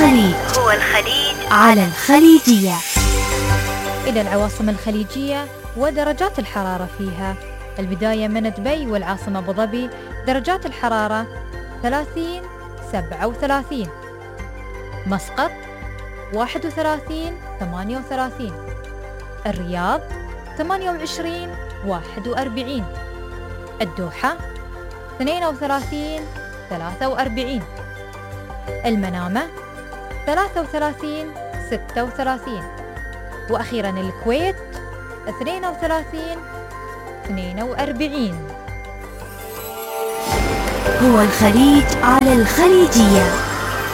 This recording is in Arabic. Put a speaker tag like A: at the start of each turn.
A: الخليج على الخليجية.
B: إلى العواصم الخليجية ودرجات الحرارة فيها. البداية من دبي والعاصمة أبو ظبي، درجات الحرارة 30-37. مسقط 31-38. الرياض 28-41. الدوحة 32-43. المنامة 33-36. وأخيرا الكويت 32-42.
A: هو الخليج على الخليجية.